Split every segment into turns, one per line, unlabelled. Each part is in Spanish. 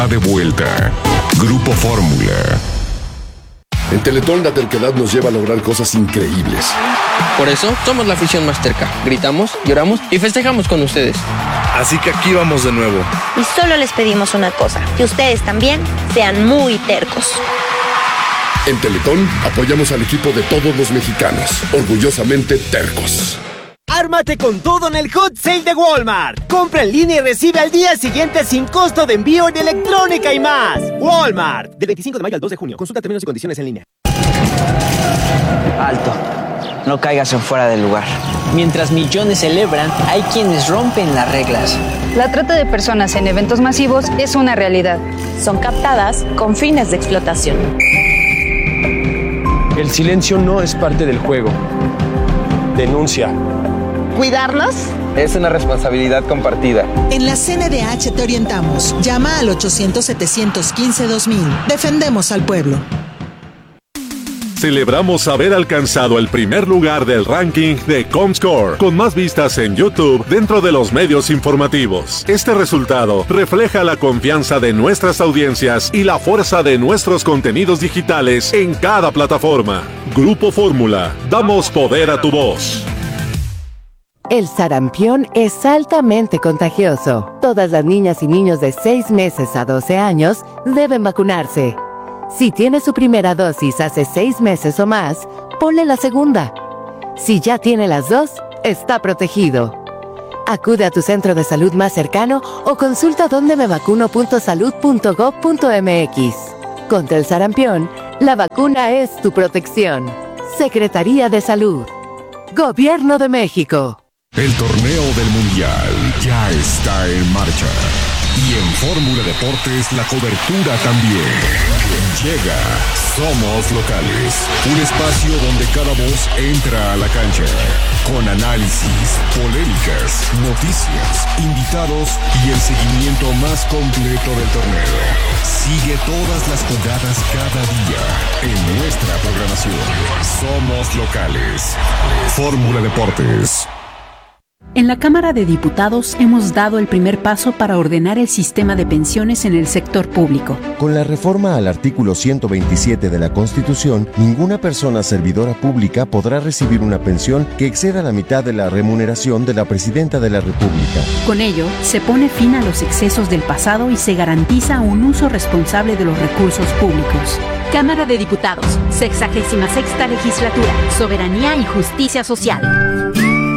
De vuelta. Grupo Fórmula.
En Teletón la terquedad nos lleva a lograr cosas increíbles.
Por eso somos la afición más terca. Gritamos, lloramos y festejamos con ustedes.
Así que aquí vamos de nuevo.
Y solo les pedimos una cosa, que ustedes también sean muy tercos.
En Teletón apoyamos al equipo de todos los mexicanos, orgullosamente tercos.
¡Ármate con todo en el Hot Sale de Walmart! Compra en línea y recibe al día siguiente sin costo de envío en electrónica y más. Walmart, del 25 de mayo al 2 de junio. Consulta términos y condiciones en línea.
Alto, no caigas en fuera del lugar. Mientras millones celebran, hay quienes rompen las reglas.
La trata de personas en eventos masivos es una realidad.
Son captadas con fines de explotación.
El silencio no es parte del juego. Denuncia.
¿Cuidarnos?
Es una responsabilidad compartida.
En la CNDH te orientamos. Llama al 800-715-2000. Defendemos al pueblo.
Celebramos haber alcanzado el primer lugar del ranking de Comscore, con más vistas en YouTube dentro de los medios informativos. Este resultado refleja la confianza de nuestras audiencias y la fuerza de nuestros contenidos digitales en cada plataforma. Grupo Fórmula, damos poder a tu voz.
El sarampión es altamente contagioso. Todas las niñas y niños de 6 meses a 12 años deben vacunarse. Si tiene su primera dosis hace 6 meses o más, ponle la segunda. Si ya tiene las dos, está protegido. Acude a tu centro de salud más cercano o consulta dondemevacuno.salud.gov.mx. Contra el sarampión, la vacuna es tu protección. Secretaría de Salud. Gobierno de México.
El torneo del Mundial ya está en marcha. Y en Fórmula Deportes la cobertura también. Llega Somos Locales, un espacio donde cada voz entra a la cancha, con análisis, polémicas, noticias, invitados y el seguimiento más completo del torneo. Sigue todas las jugadas cada día en nuestra programación. Somos Locales. Fórmula Deportes.
En la Cámara de Diputados hemos dado el primer paso para ordenar el sistema de pensiones en el sector público.
Con la reforma al artículo 127 de la Constitución, ninguna persona servidora pública podrá recibir una pensión que exceda la mitad de la remuneración de la Presidenta de la República.
Con ello, se pone fin a los excesos del pasado y se garantiza un uso responsable de los recursos públicos.
Cámara de Diputados, 66ª Legislatura, Soberanía y Justicia Social.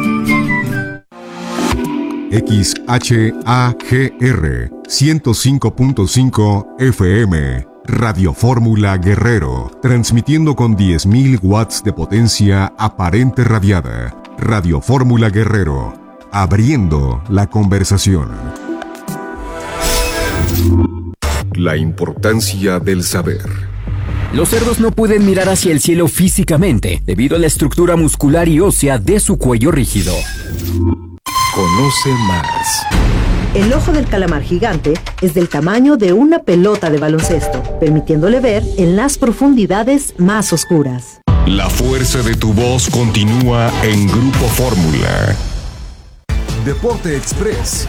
XHAGR 105.5 FM Radio Fórmula Guerrero, transmitiendo con 10.000 watts de potencia aparente radiada. Radio Fórmula Guerrero, abriendo la conversación. La importancia del saber.
Los cerdos no pueden mirar hacia el cielo físicamente debido a la estructura muscular y ósea de su cuello rígido.
Conoce más.
El ojo del calamar gigante es del tamaño de una pelota de baloncesto, permitiéndole ver en las profundidades más oscuras.
La fuerza de tu voz continúa en Grupo Fórmula. Deporte Express.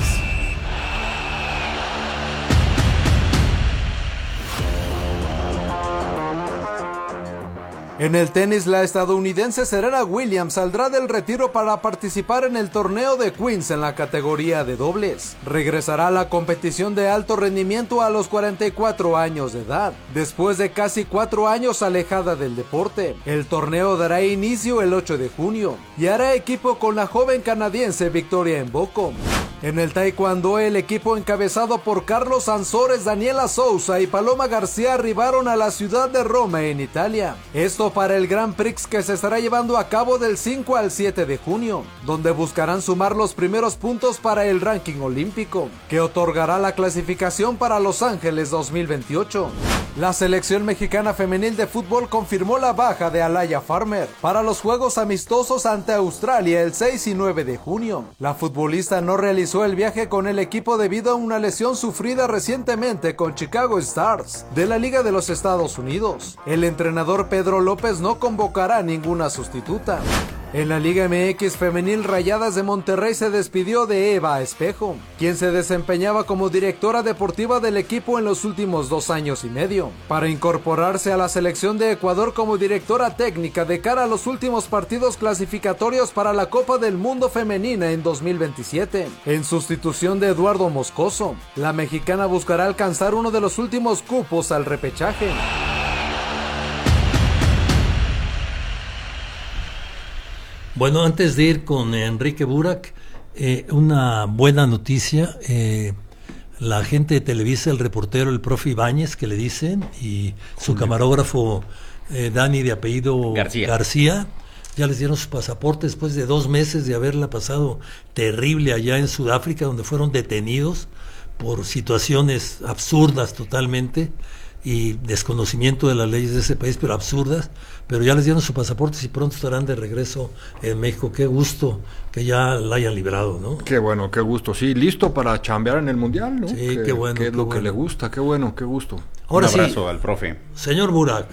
En el tenis, la estadounidense Serena Williams saldrá del retiro para participar en el torneo de Queens en la categoría de dobles. Regresará a la competición de alto rendimiento a los 44 años de edad, después de casi 4 años alejada del deporte. El torneo dará inicio el 8 de junio y hará equipo con la joven canadiense Victoria Mboko. En el taekwondo, el equipo encabezado por Carlos Ansores, Daniela Sousa y Paloma García arribaron a la ciudad de Roma, en Italia. Esto para el Grand Prix que se estará llevando a cabo del 5 al 7 de junio, donde buscarán sumar los primeros puntos para el ranking olímpico, que otorgará la clasificación para Los Ángeles 2028. La selección mexicana femenil de fútbol confirmó la baja de Alaya Farmer para los juegos amistosos ante Australia el 6 y 9 de junio. La futbolista no realizó el viaje con el equipo debido a una lesión sufrida recientemente con Chicago Stars de la Liga de los Estados Unidos. El entrenador Pedro López no convocará ninguna sustituta. En la Liga MX femenil, Rayadas de Monterrey se despidió de Eva Espejo, quien se desempeñaba como directora deportiva del equipo en los últimos 2 años y medio, para incorporarse a la selección de Ecuador como directora técnica de cara a los últimos partidos clasificatorios para la Copa del Mundo Femenina en 2027. En sustitución de Eduardo Moscoso, la mexicana buscará alcanzar uno de los últimos cupos al repechaje.
Bueno, antes de ir con Enrique Burak, una buena noticia. La gente de Televisa, el reportero, el profe Ibáñez, que le dicen, y su camarógrafo Dani, de apellido García, ya les dieron sus pasaportes después de 2 meses de haberla pasado terrible allá en Sudáfrica, donde fueron detenidos por situaciones absurdas totalmente y desconocimiento de las leyes de ese país, pero absurdas. Pero ya les dieron sus pasaportes y pronto estarán de regreso en México. Qué gusto que ya la hayan librado, ¿no?
Qué bueno, qué gusto. Sí, listo para chambear en el Mundial, ¿no?
Sí, qué bueno.
Que es lo que le gusta, qué bueno, qué gusto.
Ahora
un abrazo
sí,
al profe.
Señor Burak.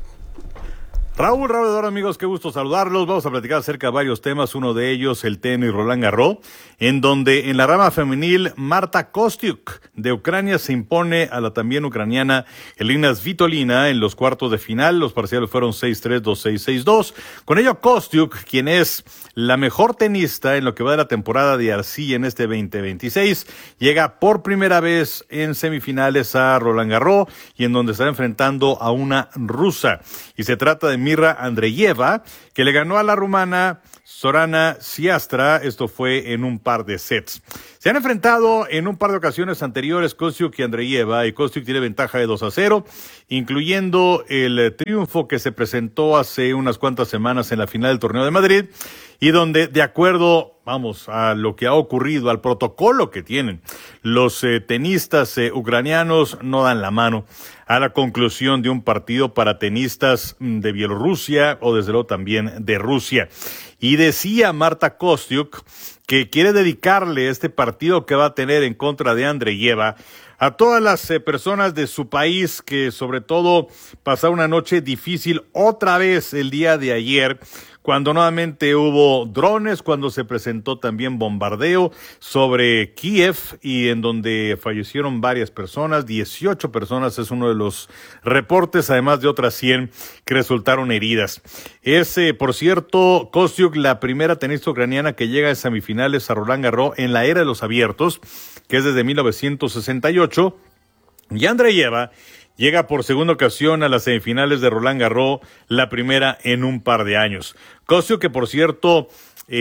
Raúl, amigos, qué gusto saludarlos. Vamos a platicar acerca de varios temas, uno de ellos el tenis Roland Garros, en donde en la rama femenil Marta Kostyuk de Ucrania se impone a la también ucraniana Elina Svitolina en los cuartos de final. Los parciales fueron 6-3, 2-6, 6-2. Con ello Kostyuk, quien es la mejor tenista en lo que va de la temporada de arcilla en este 2026, llega por primera vez en semifinales a Roland Garros y en donde estará enfrentando a una rusa. Y se trata de Mirra Andreeva, que le ganó a la rumana Sorana Siastra. Esto fue en un par de sets. Se han enfrentado en un par de ocasiones anteriores Kostyuk y Andreeva, y Kostyuk tiene ventaja de 2-0, incluyendo el triunfo que se presentó hace unas cuantas semanas en la final del Torneo de Madrid, y donde, de acuerdo, a lo que ha ocurrido, al protocolo que tienen, los tenistas ucranianos no dan la mano a la conclusión de un partido para tenistas de Bielorrusia o desde luego también de Rusia. Y decía Marta Kostyuk que quiere dedicarle este partido que va a tener en contra de Andreeva a todas las personas de su país que sobre todo pasaron una noche difícil otra vez el día de ayer, cuando nuevamente hubo drones, cuando se presentó también bombardeo sobre Kiev y en donde fallecieron varias personas, 18 personas es uno de los reportes, además de otras 100 que resultaron heridas. Es, por cierto, Kostyuk la primera tenista ucraniana que llega a semifinales a Roland Garros en la era de los abiertos, que es desde 1968, y Andreeva llega por segunda ocasión a las semifinales de Roland Garros, la primera en un par de años. Kostyuk, que por cierto,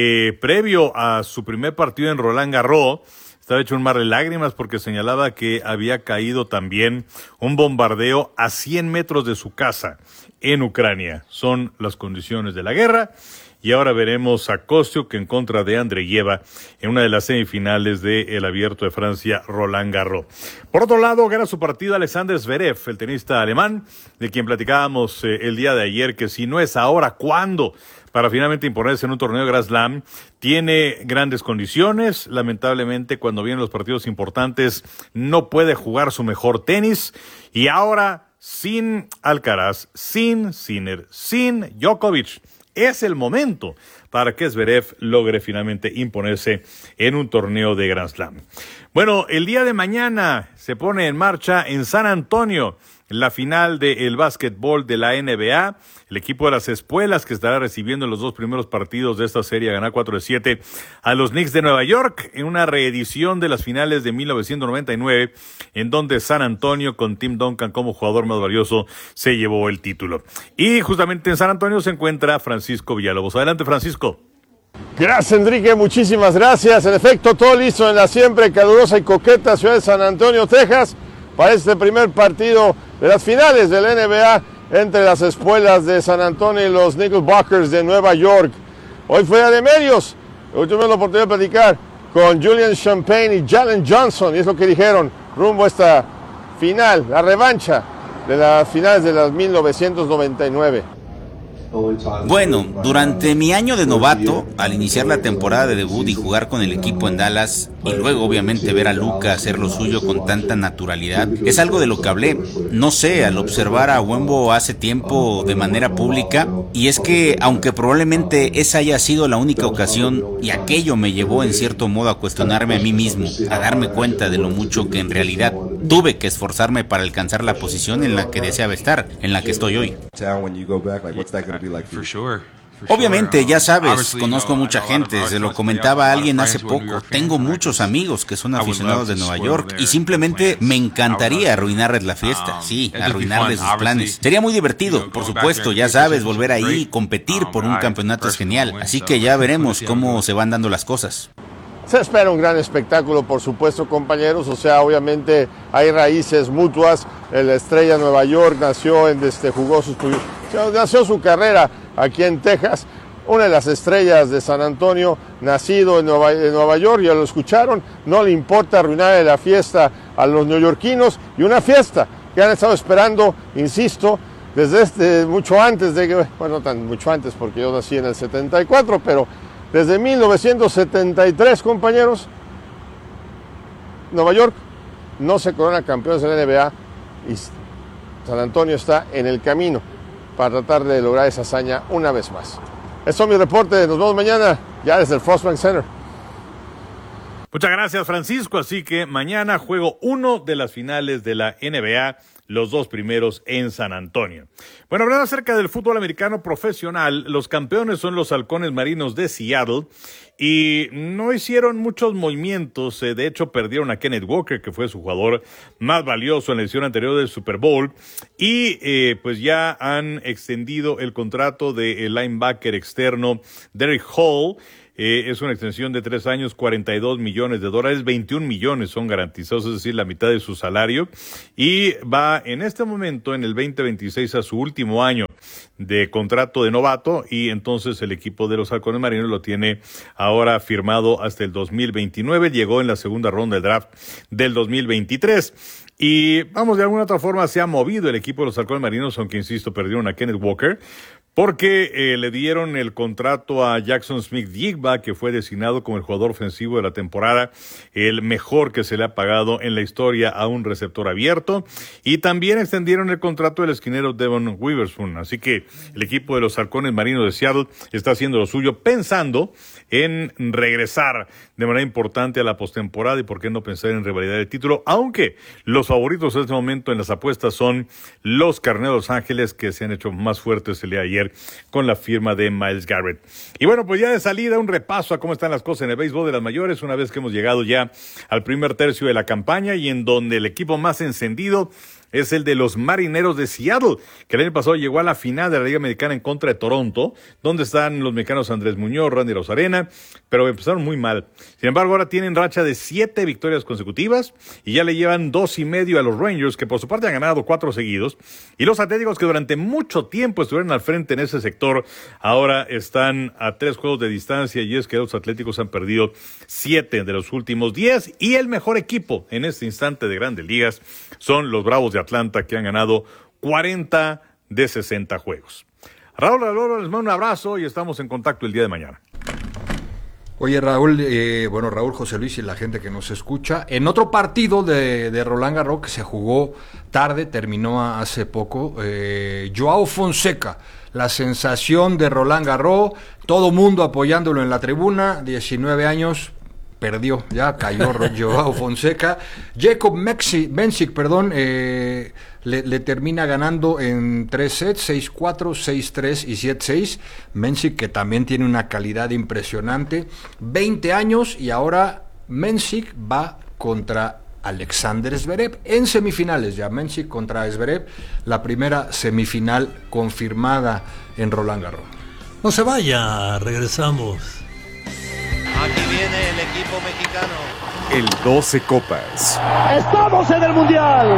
previo a su primer partido en Roland Garros, estaba hecho un mar de lágrimas porque señalaba que había caído también un bombardeo a 100 metros de su casa en Ucrania. Son las condiciones de la guerra. Y ahora veremos a Kostyuk en contra de Andreeva en una de las semifinales del Abierto de Francia, Roland Garros. Por otro lado, gana su partido Alexander Zverev, el tenista alemán, de quien platicábamos el día de ayer, que si no es ahora, ¿cuándo? Para finalmente imponerse en un torneo de Grand Slam. Tiene grandes condiciones, lamentablemente cuando vienen los partidos importantes no puede jugar su mejor tenis, y ahora sin Alcaraz, sin Sinner, sin Djokovic. Es el momento para que Zverev logre finalmente imponerse en un torneo de Grand Slam. Bueno, el día de mañana se pone en marcha en San Antonio la final del básquetbol de la NBA. El equipo de las Espuelas, que estará recibiendo los 2 primeros partidos de esta serie, ganar 4-7 a los Knicks de Nueva York en una reedición de las finales de 1999, en donde San Antonio, con Tim Duncan como jugador más valioso, se llevó el título. Y justamente en San Antonio se encuentra Francisco Villalobos. Adelante, Francisco.
Gracias, Enrique, muchísimas gracias. En efecto, todo listo en la siempre calurosa y coqueta ciudad de San Antonio, Texas, para este primer partido de las finales del NBA entre las Espuelas de San Antonio y los Knickerbockers de Nueva York. Hoy fue día de medios. Hoy tuvimos la oportunidad de platicar con Julian Champagne y Jalen Johnson, y es lo que dijeron rumbo a esta final, la revancha de las finales de las 1999.
Bueno, durante mi año de novato, al iniciar la temporada de debut y jugar con el equipo en Dallas,
Y luego, obviamente, ver a Luka hacer lo suyo con tanta naturalidad es algo de lo que hablé. No sé, al observar a Wembo hace tiempo de manera pública, y es que, aunque probablemente esa haya sido la única ocasión, y aquello me llevó en cierto modo a cuestionarme a mí mismo, a darme cuenta de lo mucho que en realidad tuve que esforzarme para alcanzar la posición en la que deseaba estar, en la que estoy hoy. Obviamente, ya sabes, conozco mucha gente, se lo comentaba a alguien hace poco, tengo muchos amigos que son aficionados de Nueva York y simplemente me encantaría arruinarles la fiesta, sí, arruinarles sus planes. Sería muy divertido, por supuesto, ya sabes, volver ahí, competir por un campeonato es genial, así que ya veremos cómo se van dando las cosas.
Se espera un gran espectáculo, por supuesto, compañeros. O sea, obviamente hay raíces mutuas. La estrella de Nueva York nació nació su carrera aquí en Texas. Una de las estrellas de San Antonio, nacido en Nueva York, ya lo escucharon. No le importa arruinarle la fiesta a los neoyorquinos, y una fiesta que han estado esperando, insisto, desde mucho antes de que, bueno, no tan mucho antes porque yo nací en el 74, pero desde 1973, compañeros, Nueva York no se corona campeones de la NBA y San Antonio está en el camino para tratar de lograr esa hazaña una vez más. Eso es mi reporte, nos vemos mañana ya desde el Frostbank Center.
Muchas gracias, Francisco. Así que mañana juego 1 de las finales de la NBA, los 2 primeros en San Antonio. Bueno, hablando acerca del fútbol americano profesional, los campeones son los Halcones Marinos de Seattle y no hicieron muchos movimientos. De hecho, perdieron a Kenneth Walker, que fue su jugador más valioso en la edición anterior del Super Bowl, y pues ya han extendido el contrato del linebacker externo Derek Hall. Es una extensión de 3 años, $42 millones, 21 millones son garantizados, es decir, la mitad de su salario, y va en este momento, en el 2026, a su último año de contrato de novato, y entonces el equipo de los Halcones Marinos lo tiene ahora firmado hasta el 2029, llegó en la segunda ronda del draft del 2023. Y vamos, de alguna otra forma se ha movido el equipo de los Halcones Marinos, aunque insisto, perdieron a Kenneth Walker, porque le dieron el contrato a Jackson Smith-Njigba, que fue designado como el jugador ofensivo de la temporada, el mejor que se le ha pagado en la historia a un receptor abierto, y también extendieron el contrato del esquinero Devon Witherspoon. Así que el equipo de los Halcones Marinos de Seattle está haciendo lo suyo, pensando en regresar de manera importante a la postemporada, y por qué no pensar en rivalidad de título, aunque los favoritos en este momento en las apuestas son los Carneros de Los Ángeles, que se han hecho más fuertes el día de ayer con la firma de Myles Garrett. Y bueno, pues ya de salida un repaso a cómo están las cosas en el béisbol de las mayores, una vez que hemos llegado ya al primer tercio de la campaña, y en donde el equipo más encendido es el de los Marineros de Seattle, que el año pasado llegó a la final de la Liga Americana en contra de Toronto, donde están los mexicanos Andrés Muñoz, Randy Rosarena, pero empezaron muy mal. Sin embargo, ahora tienen racha de 7 victorias consecutivas y ya le llevan 2.5 a los Rangers, que por su parte han ganado 4 seguidos, y los Atléticos, que durante mucho tiempo estuvieron al frente en ese sector, ahora están a 3 juegos de distancia, y es que los Atléticos han perdido 7 de los últimos 10, y el mejor equipo en este instante de Grandes Ligas son los Bravos de Atlanta, que han ganado 40 de 60 juegos. Raúl Aloro, les mando un abrazo y estamos en contacto el día de mañana.
Oye, Raúl, Raúl, José Luis y la gente que nos escucha, en otro partido de Roland Garros que se jugó tarde, terminó hace poco, Joao Fonseca, la sensación de Roland Garros, todo mundo apoyándolo en la tribuna, 19 años, perdió, ya cayó Joao Fonseca. Jacob Mensik, le termina ganando en 3 sets, 6-4, 6-3 y 7-6. Mensik, que también tiene una calidad impresionante, 20 años, y ahora Mensik va contra Alexander Zverev en semifinales ya. Mensik contra Zverev, la primera semifinal confirmada en Roland Garros.
No se vaya, regresamos.
Aquí viene el equipo mexicano.
El 12 Copas.
¡Estamos en el Mundial!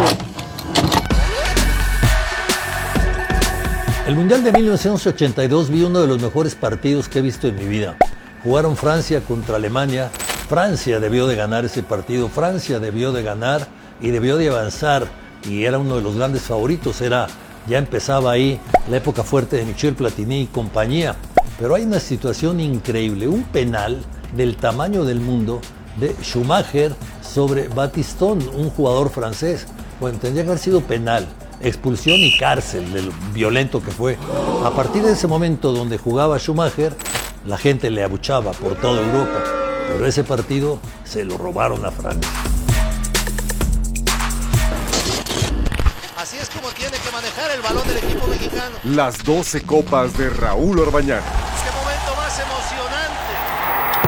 El Mundial de 1982 vi uno de los mejores partidos que he visto en mi vida. Jugaron Francia contra Alemania. Francia debió de ganar ese partido. Francia debió de ganar y debió de avanzar. Y era uno de los grandes favoritos. Ya empezaba ahí la época fuerte de Michel Platini y compañía. Pero hay una situación increíble. Un penal del tamaño del mundo de Schumacher sobre Batistón, un jugador francés. Bueno, tendría que haber sido penal, expulsión y cárcel de lo violento que fue. A partir de ese momento donde jugaba Schumacher, la gente le abuchaba por toda Europa, pero ese partido se lo robaron a Francia.
Así es como tiene que manejar el balón del equipo mexicano.
Las 12 copas de Raúl Orbañanos.
Qué momento más emocionante.